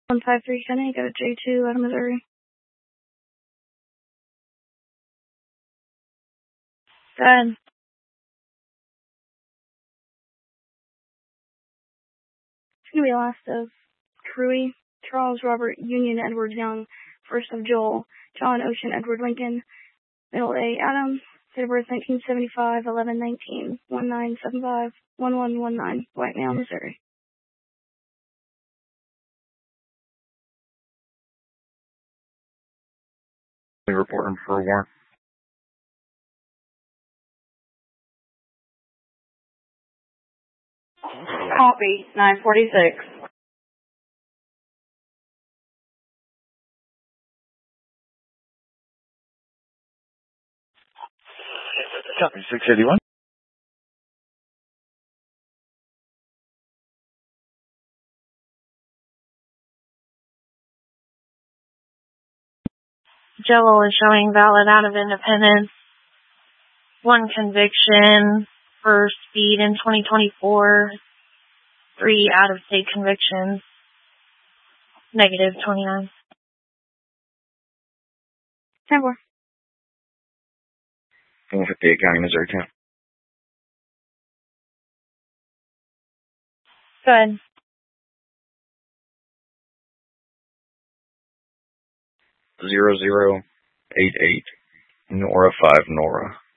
153 Kenny, go to J2 out of Missouri. Go ahead. It's going to be last of Cruey, Charles Robert Union Edward Young, first of Joel, John Ocean Edward Lincoln, middle A Adam, date of birth 1975, 11/19, 1975, 1119, white male, Missouri. Reporting for a warrant. Copy, 946. Copy, 681. Joel is showing valid out of independence. 1 conviction for speed in 2024. 3 out-of-state convictions. Negative 29. 10-4. 158 County, Missouri, 10. Go ahead. 0088 Nora 5 Nora.